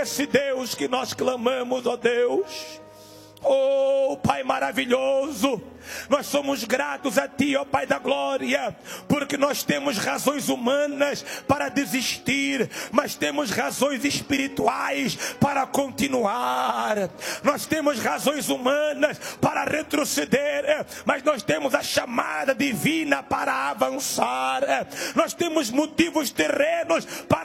esse Deus que nós clamamos, ó Deus. Oh, Pai maravilhoso, nós somos gratos a Ti, ó Pai da glória, porque nós temos razões humanas para desistir, mas temos razões espirituais para continuar. Nós temos razões humanas para retroceder, mas nós temos a chamada divina para avançar. Nós temos motivos terrenos para